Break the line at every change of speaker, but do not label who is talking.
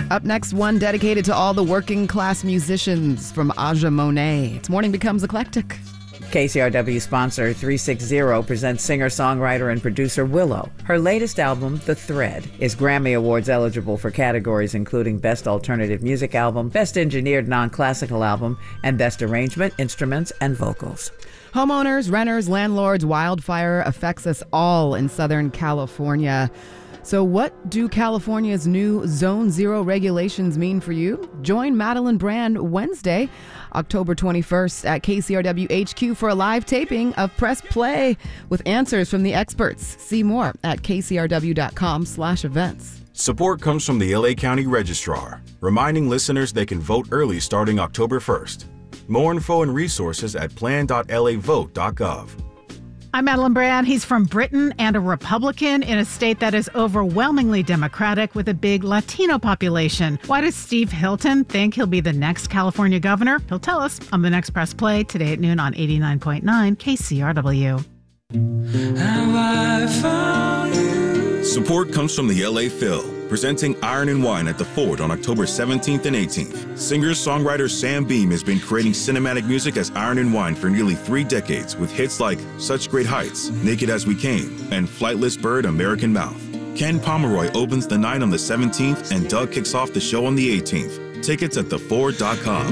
Up next, one dedicated to all the working class musicians from Aja Monet. It's Morning Becomes Eclectic.
KCRW sponsor 360 presents singer-songwriter and producer Willow. Her latest album, The Thread, is Grammy Awards eligible for categories including Best Alternative Music Album, Best Engineered Non-Classical Album, and Best Arrangement, Instruments, and Vocals.
Homeowners, renters, landlords, wildfire affects us all in Southern California. So what do California's new Zone Zero regulations mean for you? Join Madeline Brand Wednesday, October 21st at KCRW HQ for a live taping of Press Play with answers from the experts. See more at kcrw.com/events.
Support comes from the LA County Registrar, reminding listeners they can vote early starting October 1st. More info and resources at plan.lavote.gov.
I'm Madeline Brand. He's from Britain and a Republican in a state that is overwhelmingly Democratic with a big Latino population. Why does Steve Hilton think he'll be the next California governor? He'll tell us on the next Press Play today at noon on 89.9 KCRW.
Have I found you?
Support comes from the LA Phil, presenting Iron and Wine at the Ford on October 17th and 18th. Singer-songwriter Sam Beam has been creating cinematic music as Iron and Wine for nearly 3 decades with hits like Such Great Heights, Naked as We Came, and Flightless Bird, American Mouth. Ken Pomeroy opens the night on the 17th and Doug kicks off the show on the 18th. Tickets at theford.com.